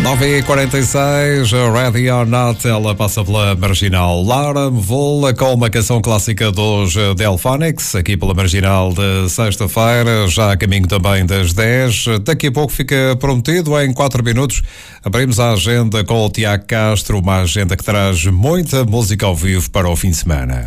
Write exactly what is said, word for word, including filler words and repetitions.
nove e quarenta e seis, Ready or Not, ela passa pela Marginal. Laura Mvula com uma canção clássica dos Delphonics, aqui pela Marginal de sexta-feira, já a caminho também das dez. Daqui a pouco fica prometido, em quatro minutos, abrimos a agenda com o Tiago Castro, uma agenda que traz muita música ao vivo para o fim de semana.